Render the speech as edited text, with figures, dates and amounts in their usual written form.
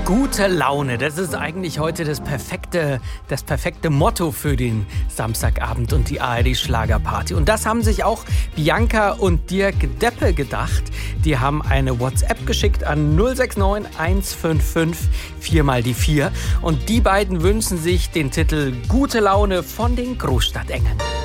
Gute Laune, das ist eigentlich heute das perfekte Motto für den Samstagabend und die ARD-Schlagerparty. Und das haben sich auch Bianca und Dirk Deppe gedacht. Die haben eine WhatsApp geschickt an 069 155 4x4. Und die beiden wünschen sich den Titel Gute Laune von den Großstadtengeln.